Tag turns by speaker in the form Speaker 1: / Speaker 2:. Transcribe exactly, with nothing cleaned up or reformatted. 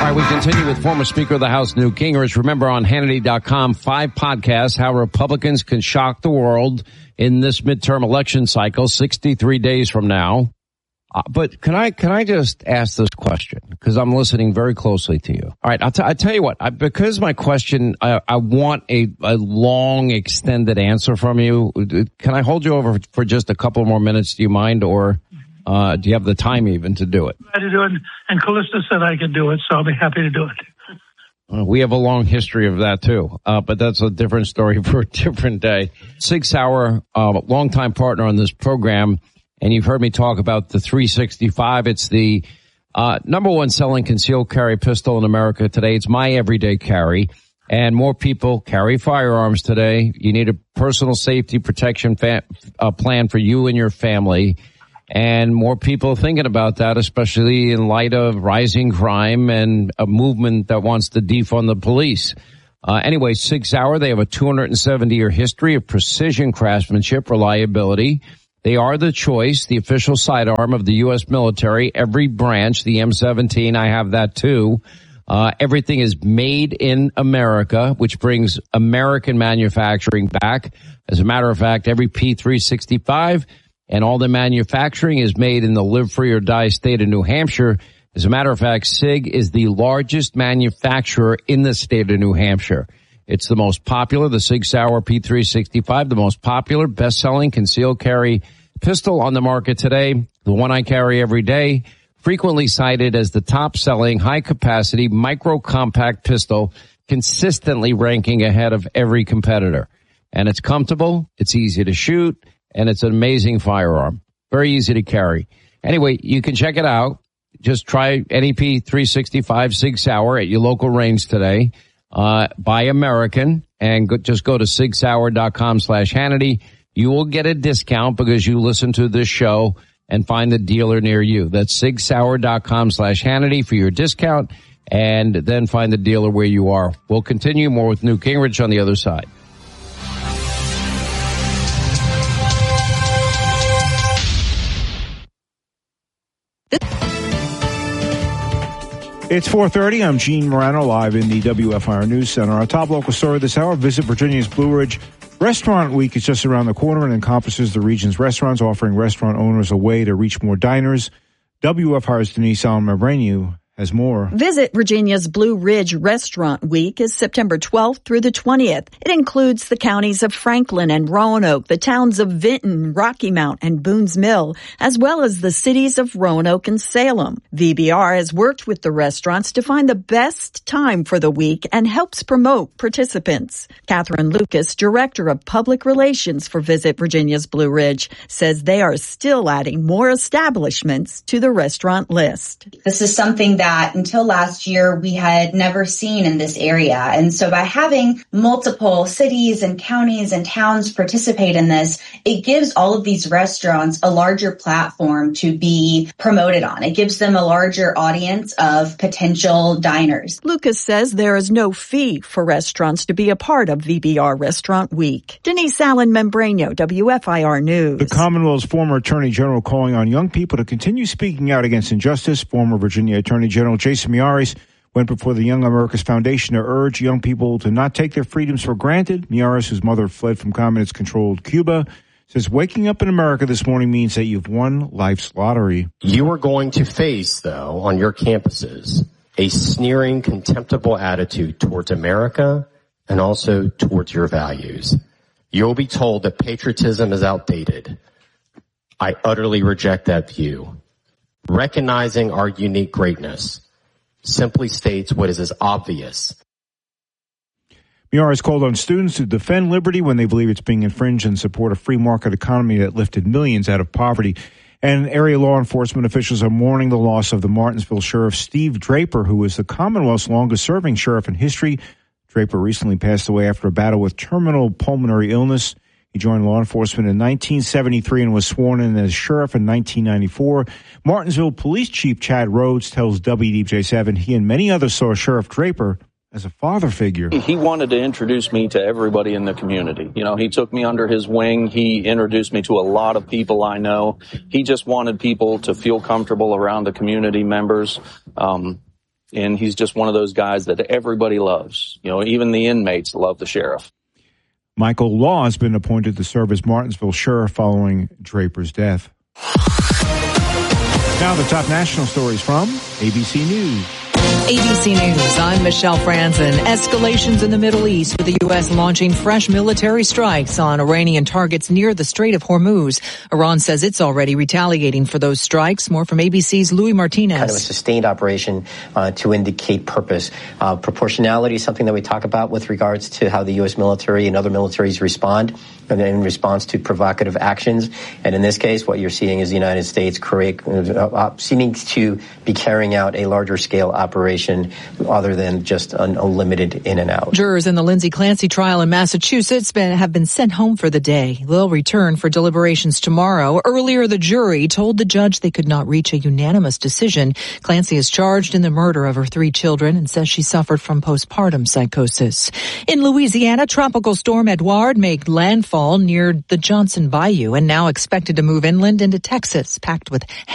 Speaker 1: right, we continue with former Speaker of the House, Newt Gingrich. Remember on Hannity dot com, five podcasts, how Republicans can shock the world in this midterm election cycle, sixty-three days from now. Uh, but can I can I just ask this question? Because I'm listening very closely to you. All right, I'll, t- I'll tell you what. I, because my question, I, I want a, a long, extended answer from you. Can I hold you over for just a couple more minutes? Do you mind? Or uh, do you have the time even to do it?
Speaker 2: I to do it, and Callista said I could do it, so I'll be happy to do it.
Speaker 1: Uh, we have a long history of that, too. Uh, but that's a different story for a different day. Sig Sauer, uh, longtime partner on this program. And you've heard me talk about the three sixty-five. It's the uh number one selling concealed carry pistol in America today. It's my everyday carry. And more people carry firearms today. You need a personal safety protection fa- uh, plan for you and your family. And more people are thinking about that, especially in light of rising crime and a movement that wants to defund the police. Uh, anyway, Sig Sauer, they have a two hundred seventy year history of precision craftsmanship, reliability. They are the choice, the official sidearm of the U S military, every branch, the M seventeen, I have that too. Uh, everything is made in America, which brings American manufacturing back. As a matter of fact, every P three sixty-five and all the manufacturing is made in the live free or die state of New Hampshire. As a matter of fact, SIG is the largest manufacturer in the state of New Hampshire. It's the most popular, the Sig Sauer P three sixty-five, the most popular, best-selling concealed carry pistol on the market today, the one I carry every day, frequently cited as the top-selling, high-capacity, micro-compact pistol, consistently ranking ahead of every competitor. And it's comfortable, it's easy to shoot, and it's an amazing firearm. Very easy to carry. Anyway, you can check it out. Just try N E P three sixty-five Sig Sauer at your local range today. Uh, buy American and go, just go to sig sauer dot com slash Hannity. You will get a discount because you listen to this show and find the dealer near you. That's sig sauer dot com slash Hannity for your discount and then find the dealer where you are. We'll continue more with Newt Gingrich on the other side.
Speaker 3: It's four thirty. I'm Gene Morano, live in the W F I R News Center. Our top local story this hour, visit Virginia's Blue Ridge. Restaurant Week is just around the corner and encompasses the region's restaurants, offering restaurant owners a way to reach more diners. W F I R's Denise Allen-Membrano has more.
Speaker 4: Visit Virginia's Blue Ridge Restaurant Week is September twelfth through the twentieth. It includes the counties of Franklin and Roanoke, the towns of Vinton, Rocky Mount, and Boones Mill, as well as the cities of Roanoke and Salem. V B R has worked with the restaurants to find the best time for the week and helps promote participants. Catherine Lucas, Director of Public Relations for Visit Virginia's Blue Ridge, says they are still adding more establishments to the restaurant list.
Speaker 5: This is something that that until last year we had never seen in this area. And so by having multiple cities and counties and towns participate in this, it gives all of these restaurants a larger platform to be promoted on. It gives them a larger audience of potential diners.
Speaker 4: Lucas says there is no fee for restaurants to be a part of V B R Restaurant Week. Denise Allen-Membrano, W F I R News.
Speaker 3: The Commonwealth's former Attorney General calling on young people to continue speaking out against injustice. Former Virginia Attorney General Jason Miyares went before the Young America's Foundation to urge young people to not take their freedoms for granted. Miyares, whose mother fled from communist-controlled Cuba, says waking up in America this morning means that you've won life's lottery.
Speaker 6: You are going to face, though, on your campuses, a sneering, contemptible attitude towards America and also towards your values. You'll be told that patriotism is outdated. I utterly reject that view. Recognizing our unique greatness simply states what is as obvious.
Speaker 3: Miyares called on students to defend liberty when they believe it's being infringed and support a free market economy that lifted millions out of poverty. And area law enforcement officials are mourning the loss of the Martinsville Sheriff Steve Draper, who was the Commonwealth's longest-serving sheriff in history. Draper recently passed away after a battle with terminal pulmonary illness. He joined law enforcement in nineteen seventy-three and was sworn in as sheriff in nineteen ninety-four. Martinsville Police Chief Chad Rhodes tells W D J seven he and many others saw Sheriff Draper as a father figure.
Speaker 7: He wanted to introduce me to everybody in the community. You know, he took me under his wing. He introduced me to a lot of people I know. He just wanted people to feel comfortable around the community members. Um, And he's just one of those guys that everybody loves. You know, even the inmates love the sheriff.
Speaker 3: Michael Law has been appointed to serve as Martinsville sheriff following Draper's death. Now the top national stories from A B C News.
Speaker 8: A B C News, I'm Michelle Franzen. Escalations in the Middle East with the U S launching fresh military strikes on Iranian targets near the Strait of Hormuz. Iran says it's already retaliating for those strikes. More from A B C's Louis Martinez.
Speaker 9: Kind of a sustained operation uh, to indicate purpose. Uh, proportionality is something that we talk about with regards to how the U S military and other militaries respond in response to provocative actions. And in this case, what you're seeing is the United States create, uh, seeming to be carrying out a larger scale operation other than just an unlimited in and out.
Speaker 8: Jurors in the Lindsay Clancy trial in Massachusetts been, have been sent home for the day. They'll return for deliberations tomorrow. Earlier, the jury told the judge they could not reach a unanimous decision. Clancy is charged in the murder of her three children and says she suffered from postpartum psychosis. In Louisiana, Tropical Storm Edouard made landfall near the Johnson Bayou and now expected to move inland into Texas, packed with